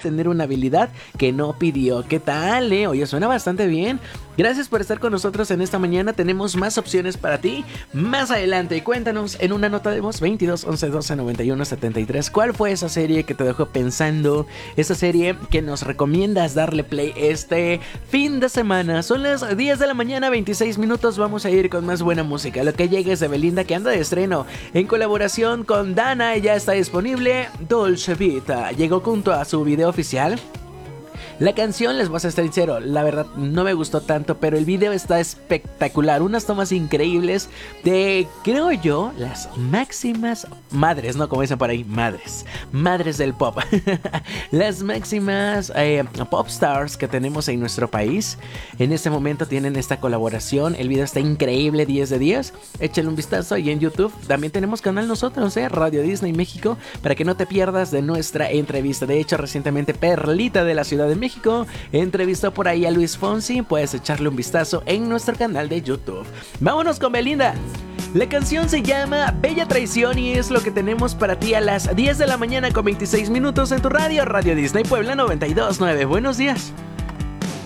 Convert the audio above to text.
tener una habilidad que no pidió. ¿Qué tal, Oye, suena bastante bien. Gracias por estar con nosotros en esta mañana. Tenemos más opciones para ti más adelante. Cuéntanos en una nota de voz 22 11 12 91 73 cuál fue esa serie que te dejó pensando, esa serie que nos recomiendas darle play este fin de semana. Son las 10 de la mañana, 26 minutos. Vamos a ir con más buena música. Lo que llegue es de Belinda, que anda de estreno en colaboración con Dana. Ya está disponible. Dolce Vita llegó junto a su video oficial. La canción, les voy a ser sincero, la verdad no me gustó tanto, pero el video está espectacular. Unas tomas increíbles de, creo yo, las máximas madres, ¿no? Como dicen por ahí, madres del pop. Las máximas pop stars que tenemos en nuestro país. En este momento tienen esta colaboración. El video está increíble, 10 de 10. Échale un vistazo y en YouTube también tenemos canal nosotros, Radio Disney México, para que no te pierdas de nuestra entrevista. De hecho, recientemente Perlita de la Ciudad de México entrevistó por ahí a Luis Fonsi. Puedes echarle un vistazo en nuestro canal de YouTube. Vámonos con Belinda. La canción se llama Bella Traición y es lo que tenemos para ti a las 10 de la mañana con 26 minutos en tu radio, Radio Disney Puebla 92.9. Buenos días.